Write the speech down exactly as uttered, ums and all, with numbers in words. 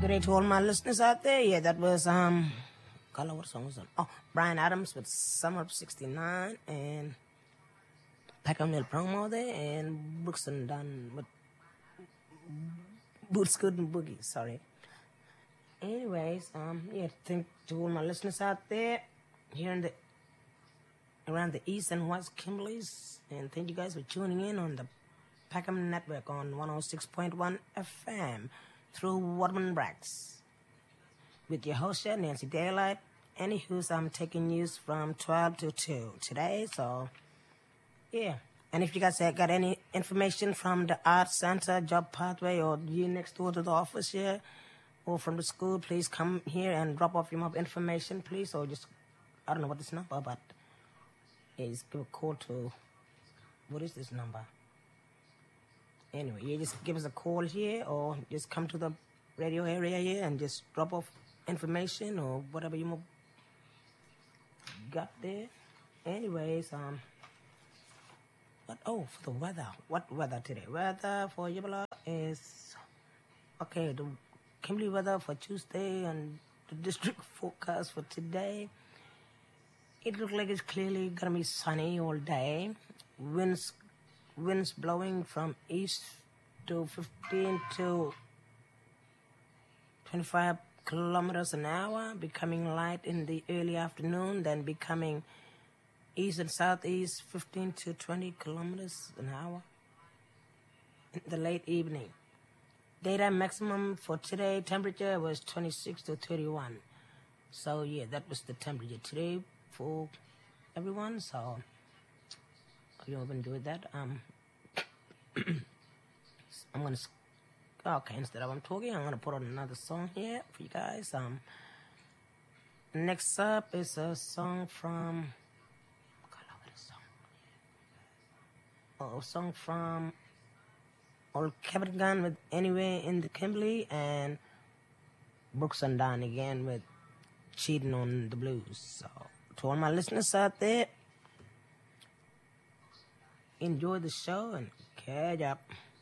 Good day to all my listeners out there. Yeah, that was um, color. What song was that? Oh, Brian Adams with Summer of sixty-nine and Peckham Mill promo there, and Brooks and Dunn with Boots Good and Boogie. Sorry. Anyways, um, yeah, thank to all my listeners out there here in the around the East and West Kimberleys, and thank you guys for tuning in on the Peckham Network on one oh six point one F M through Waterman Brax. With your host here, Nancy Daylight. Anywho's I'm taking news from twelve to two today, so yeah. And if you guys have got any information from the Art Center, Job Pathway, or you next door to the office here, or from the school, please come here and drop off your mob information, please, or just, I don't know what this number, but yeah, just give a call to, what is this number? Anyway, you just give us a call here, or just come to the radio area here and just drop off information or whatever you got there. Anyways, um, what? Oh, for the weather. What weather today? Weather for Yabala is okay. The Kimberley weather for Tuesday and the district forecast for today. It looks like it's clearly gonna be sunny all day. Winds. Winds blowing from east to fifteen to twenty-five kilometers an hour, becoming light in the early afternoon, then becoming east and southeast fifteen to twenty kilometers an hour in the late evening. Daytime maximum for today temperature was twenty-six to thirty-one. So yeah, that was the temperature today for everyone. So you open do that. Um, I'm gonna. Okay, instead of I'm talking, I'm gonna put on another song here for you guys. Um, next up is a song from. Oh, a song from old Kevin Gunn with Anywhere in the Kimberley, and Brooks and Dunn again with Cheating on the Blues. So to all my listeners out there, enjoy the show and catch up.